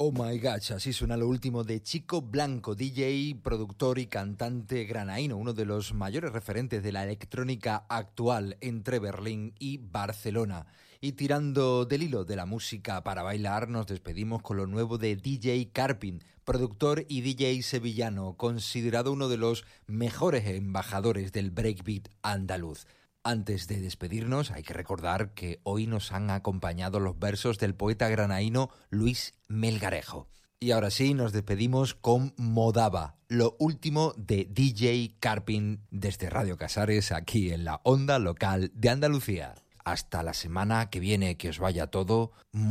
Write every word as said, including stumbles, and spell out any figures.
Oh my gosh, así suena lo último de Chico Blanco, D J, productor y cantante granaíno, uno de los mayores referentes de la electrónica actual entre Berlín y Barcelona. Y tirando del hilo de la música para bailar, nos despedimos con lo nuevo de D J Carpin, productor y D J sevillano, considerado uno de los mejores embajadores del breakbeat andaluz. Antes de despedirnos, hay que recordar que hoy nos han acompañado los versos del poeta granaíno Luis Melgarejo. Y ahora sí, nos despedimos con Modaba, lo último de D J Carpin desde Radio Casares, aquí en la onda local de Andalucía. Hasta la semana que viene, que os vaya todo muy